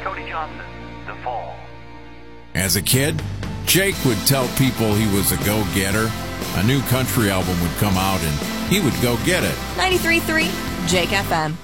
Cody Johnson, The Fall. As a kid, Jake would tell people he was a go-getter. A new country album would come out and he would go get it. 93.3 Jake FM.